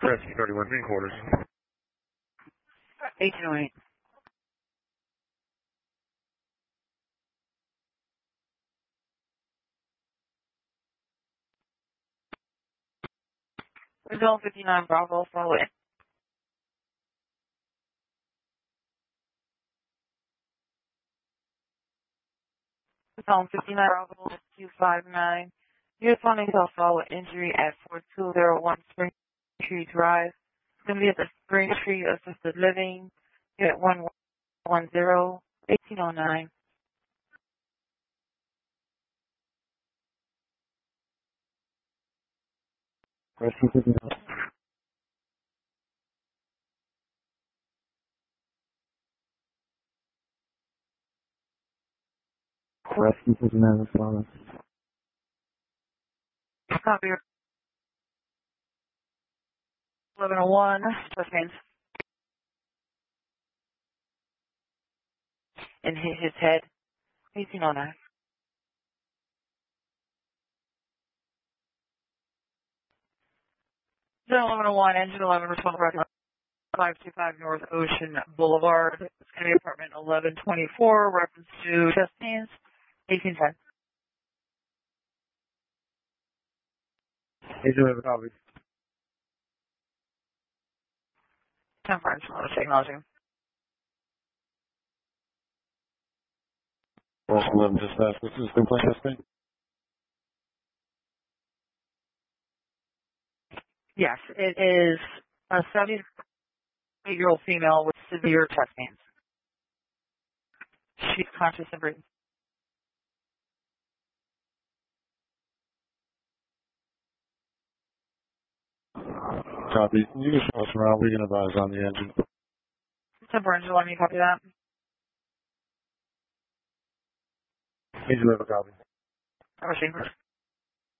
Rescue 31, green quarters. 1808. Result 59 Bravo, follow it. Result 59 Bravo, 259. You're finding self-follow injury at 4201 Spring Tree Drive. It's going to be at the Spring Tree Assisted Living. You're at 110, 1809. Rescue 59. Rescue 59, responding. Copy. 1101, first hands. And hit his head. 1809. 1101, engine 11, response record 525 North Ocean Boulevard. It's going to be apartment 1124, reference to chest pains, 1810. Agent, we have a copy. 10 French, acknowledging. Rescue 11, dispatch. This is complaint testing. Yes, it is a 78-year-old female with severe chest pains. She's conscious and breathing. Copy. You can show us around. We can advise on the engine. 10 French, let me copy that. Agent, we have a copy. Receivers.